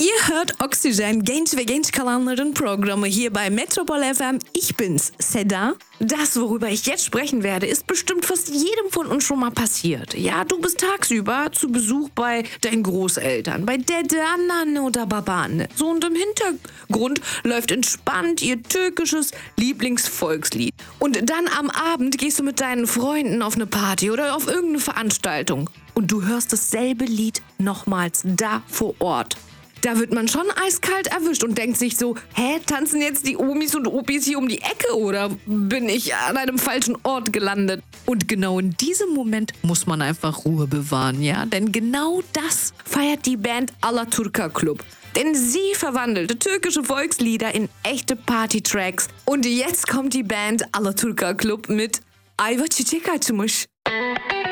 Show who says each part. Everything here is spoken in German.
Speaker 1: Ihr hört Oxygen, Genç ve Genç kalanların Programme hier bei Metropol FM. Ich bin's, Seda. Das, worüber ich jetzt sprechen werde, ist bestimmt fast jedem von uns schon mal passiert. Ja, du bist tagsüber zu Besuch bei deinen Großeltern, bei Dede, Anne oder Babane. So, und im Hintergrund läuft entspannt ihr türkisches Lieblingsvolkslied. Und dann am Abend gehst du mit deinen Freunden auf eine Party oder auf irgendeine Veranstaltung. Und du hörst dasselbe Lied nochmals da vor Ort. Da wird man schon eiskalt erwischt und denkt sich so, tanzen jetzt die Omis und Opis hier um die Ecke oder bin ich an einem falschen Ort gelandet? Und genau in diesem Moment muss man einfach Ruhe bewahren, ja? Denn genau das feiert die Band Alaturka Club. Denn sie verwandelte türkische Volkslieder in echte Partytracks. Und jetzt kommt die Band Alaturka Club mit Ayva Çiçek Açmış.